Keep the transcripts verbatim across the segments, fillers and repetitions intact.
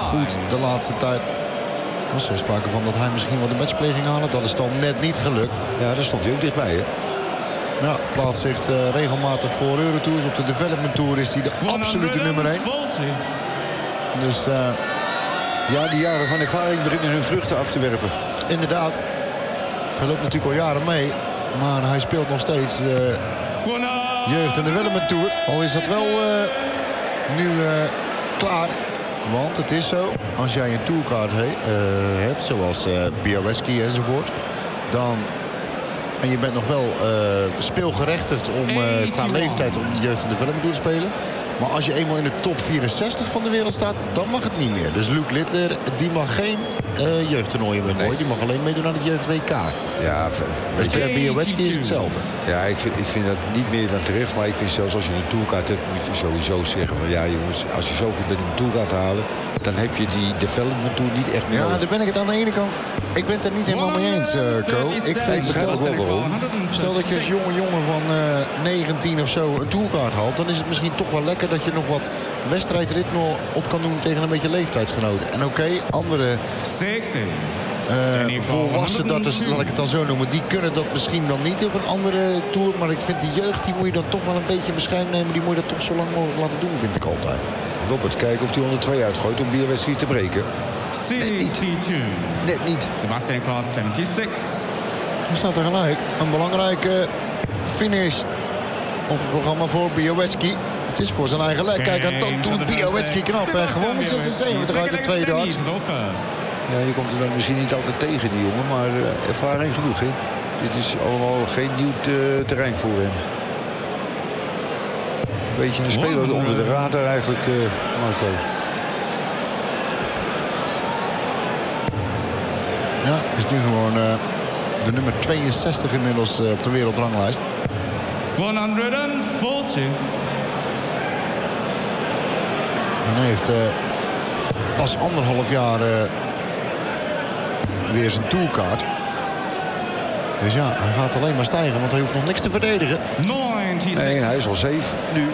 goed de laatste tijd. Er was er sprake van dat hij misschien wat de matchplay ging halen. Dat is dan net niet gelukt. Ja, daar stond hij ook dichtbij, hè? Ja, plaatst zich uh, regelmatig voor Eurotours. Op de Development Tour is hij de absolute nummer één. Dus uh, ja, die jaren van ervaring beginnen hun vruchten af te werpen. Inderdaad. Hij loopt natuurlijk al jaren mee. Maar hij speelt nog steeds uh, Jeugd en Development Tour. Al is dat wel uh, nu uh, klaar. Want het is zo, als jij een tourkaart he, uh, hebt, zoals uh, Białecki enzovoort, dan, en je bent nog wel uh, speelgerechtigd om uh, qua leeftijd om de Jeugd en Development Tour te spelen. Maar als je eenmaal in de top vierenzestig van de wereld staat, dan mag het niet meer. Dus Luke Littler, die mag geen uh, jeugdtoernooien meer gooien. Die mag alleen meedoen aan het jeugd-W K. Ja, dus bij Białecki is hetzelfde. Ja, ik vind, ik vind dat niet meer dan terecht. Maar ik vind zelfs als je een tourkaart hebt, moet je sowieso zeggen van ja jongens, als je zo goed bent om een tourkaart te halen, dan heb je die development tour niet echt meer. Ja, daar ben ik het aan de ene kant. Ik ben het er niet helemaal mee eens, uh, Co. Ik vind ik stel, wel waarom. Stel dat je als jonge jongen van uh, negentien of zo een tourkaart haalt, dan is het misschien toch wel lekker dat je nog wat wedstrijdritme op kan doen tegen een beetje leeftijdsgenoten. En oké, okay, andere uh, volwassen, dat is, laat ik het dan zo noemen, die kunnen dat misschien dan niet op een andere tour. Maar ik vind die jeugd, die moet je dan toch wel een beetje bescheiden nemen. Die moet je dat toch zo lang mogelijk laten doen, vind ik altijd. Robert, kijken of hij onder twee uitgooit om Białecki te breken. Net niet. Net niet. Sebastian Klaas, zevenenzestig. Er staat tegelijk een belangrijke finish op het programma voor Białecki. Het is voor zijn eigen lek. Kijk, en dat doet Białecki knap. En gewoon met zesenzeventig uit de tweede hart. Ja, je komt er dan misschien niet altijd tegen, die jongen. Maar uh, ervaring genoeg, hè. Dit is allemaal geen nieuw te, terrein voor hem. Een beetje een speler onder de radar eigenlijk, uh, Marco. Ja, is nu gewoon uh, de nummer tweeënzestig inmiddels uh, op de wereldranglijst. honderdveertig. En hij heeft uh, pas anderhalf jaar uh, weer zijn tourkaart. Dus ja, hij gaat alleen maar stijgen, want hij hoeft nog niks te verdedigen. Nee, hij is al safe nu.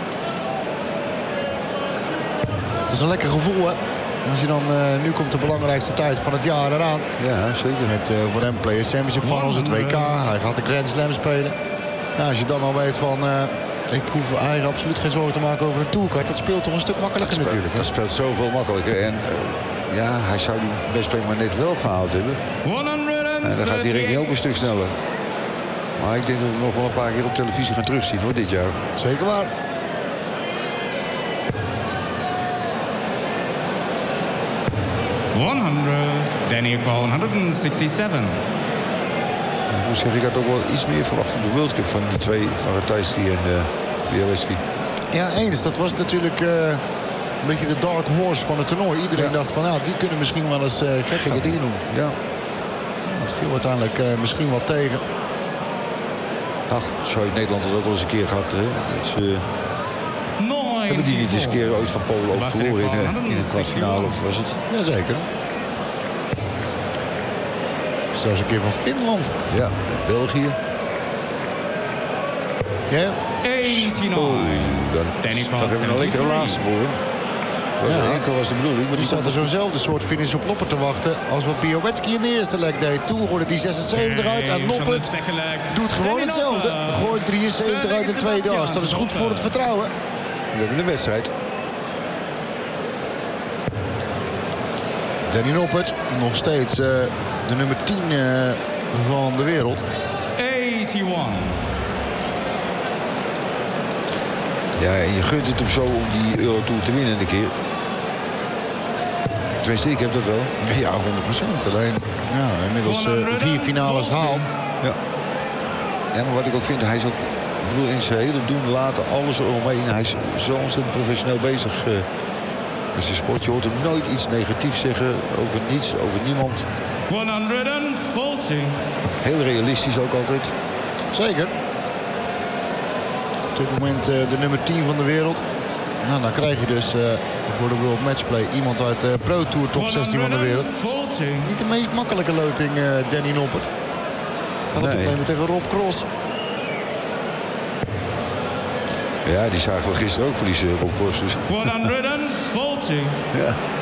Dat is een lekker gevoel, hè? Als je dan, uh, nu komt de belangrijkste tijd van het jaar eraan. Ja, zeker. Met uh, voor hem Players Championship Finals, het W K. Hij gaat de Grand Slam spelen. Nou, als je dan al weet van, uh, ik hoef eigenlijk absoluut geen zorgen te maken over een tourkaart. Dat speelt toch een stuk makkelijker dat speelt, natuurlijk. Dat speelt zoveel makkelijker. En uh, ja, hij zou die best maar net wel gehaald hebben. En dan gaat die ranking ook een stuk sneller. Maar ik denk dat we nog wel een paar keer op televisie gaan terugzien, hoor, dit jaar. Zeker waar. honderd. Danny Paul, honderdzesenzestig. Ik moet zeggen, ik had ook wel iets meer verwacht op de World Cup van die twee, van Ratajski en uh, Białecki. Ja, eens. Dat was natuurlijk uh, een beetje de dark horse van het toernooi. Iedereen ja. dacht van, nou, die kunnen misschien wel eens uh, gekke dingen doen. Ja. Het viel uiteindelijk uh, misschien wel tegen. Ach, zo heeft Nederland het ook wel eens een keer gehad. Hè? Dat, uh, hebben die niet eens een keer ooit van Polen ook verloren in de, in de kwartfinale, of was het? Jazeker. Zelfs een keer van Finland. Ja, België. Ja. Oh, dan hebben we een lekkere laatste voor hem. Ja. Enkel was de bedoeling. Maar die staat er zo'nzelfde soort finish op Noppert te wachten als wat Białecki in de eerste leg deed. Toen gooide die zesenzeventig uit en Noppert doet gewoon hetzelfde. Gooit drieënzeventig uit in de tweede as. Dat is goed voor het vertrouwen. We hebben een wedstrijd. Danny Noppert, nog steeds uh, de nummer tien uh, van de wereld. eenennegentig. Ja, en je gunt het hem zo om die Eurotour te winnen een keer. Tenminste, ik heb dat wel. Ja, honderd procent. Alleen, ja, inmiddels uh, vier finales gehaald. Ja. Ja, maar wat ik ook vind, hij is ook, ik bedoel, in zijn hele doen, laten, alles eromheen. Hij is zo ontzettend professioneel bezig uh, met zijn sport. Je hoort hem nooit iets negatiefs zeggen over niets, over niemand. honderdveertig. Heel realistisch ook altijd. Zeker. Op dit moment uh, de nummer tien van de wereld. Nou, dan krijg je dus uh, voor de World Matchplay iemand uit de Pro Tour top zestien van de wereld. Niet de meest makkelijke loting, uh, Danny Noppert. Gaat het nee. opnemen tegen Rob Cross. Ja, die zagen we gisteren ook verliezen, Rob Cross. Dus. honderdveertig. Ja.